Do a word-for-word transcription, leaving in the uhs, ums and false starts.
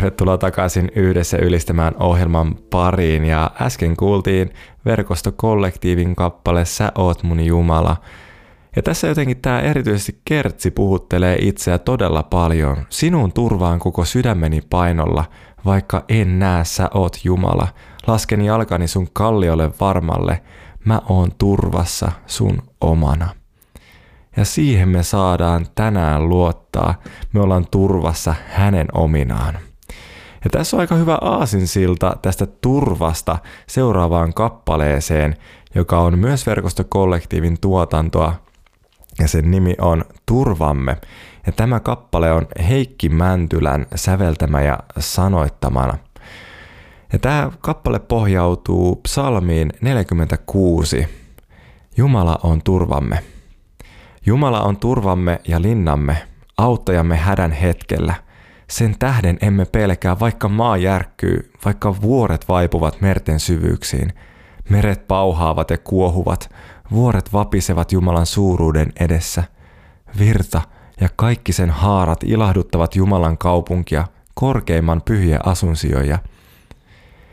Tervetuloa takaisin Yhdessä ylistämään ohjelman pariin ja äsken kuultiin Verkostokollektiivin kappale Sä oot mun Jumala. Ja tässä jotenkin tää erityisesti Kertsi puhuttelee itseä todella paljon. Sinun turvaan koko sydämeni painolla, vaikka en näe sä oot Jumala. Lasken jalkani sun kalliolle varmalle, mä oon turvassa sun omana. Ja siihen me saadaan tänään luottaa, me ollaan turvassa hänen ominaan. Ja tässä on aika hyvä aasinsilta tästä turvasta seuraavaan kappaleeseen, joka on myös Verkostokollektiivin tuotantoa, ja sen nimi on Turvamme. Ja tämä kappale on Heikki Mäntylän säveltämä ja sanoittamana. Ja tämä kappale pohjautuu psalmiin neljäkymmentäkuusi. Jumala on turvamme. Jumala on turvamme ja linnamme, auttajamme hädän hetkellä. Sen tähden emme pelkää, vaikka maa järkkyy, vaikka vuoret vaipuvat merten syvyyksiin. Meret pauhaavat ja kuohuvat, vuoret vapisevat Jumalan suuruuden edessä. Virta ja kaikki sen haarat ilahduttavat Jumalan kaupunkia, korkeimman pyhiä asunsijoja.